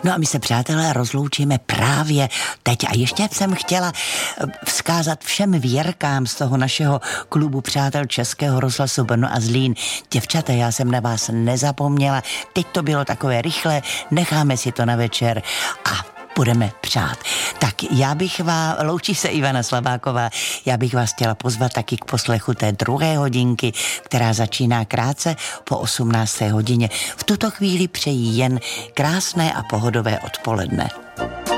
No a my se, přátelé, rozloučíme právě teď. A ještě jsem chtěla vzkázat všem věrkám z toho našeho klubu přátel Českého rozhlasu Brno a Zlín. Děvčata, já jsem na vás nezapomněla. Teď to bylo takové rychlé, necháme si to na večer a budeme přát. Tak já bych vás, loučí se Ivana Slabáková, já bych vás chtěla pozvat taky k poslechu té 2. hodinky, která začíná krátce po 18. hodině. V tuto chvíli přeji jen krásné a pohodové odpoledne.